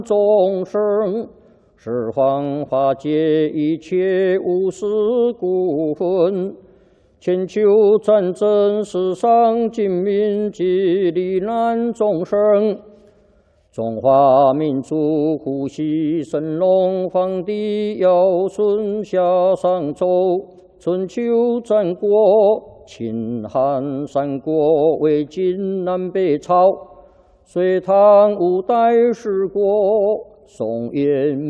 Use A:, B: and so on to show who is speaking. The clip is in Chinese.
A: 众生，十方化解一切无始故分。千秋战争，世上尽民及罹难众生。中华民族呼吸神龙，皇帝尧舜夏商周，春秋战国，秦汉三国，魏晋南北朝，隋唐五代十国，宋元